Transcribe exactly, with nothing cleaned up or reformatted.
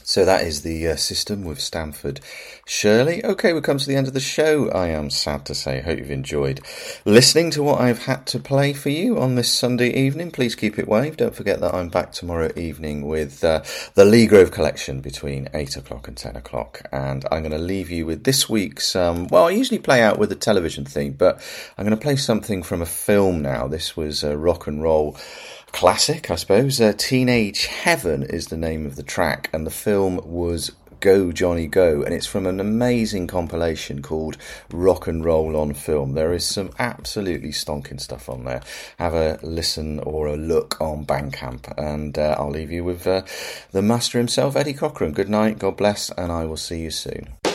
So that is the uh, System with Stanford Shirley. Okay, we've come to the end of the show, I am sad to say. Hope you've enjoyed listening to what I've had to play for you on this Sunday evening. Please keep it waved. Don't forget that I'm back tomorrow evening with uh, the Lee Grove Collection between eight o'clock and ten o'clock. And I'm going to leave you with this week's, um, well, I usually play out with a television theme, but I'm going to play something from a film now. This was a rock and roll classic, I suppose. Uh, Teenage Heaven is the name of the track, and the film was Go Johnny Go, and it's from an amazing compilation called Rock and Roll on Film. There is some absolutely stonking stuff on there. Have a listen or a look on Bandcamp, and uh, I'll leave you with uh, the master himself, Eddie Cochran. Good night, God bless, and I will see you soon.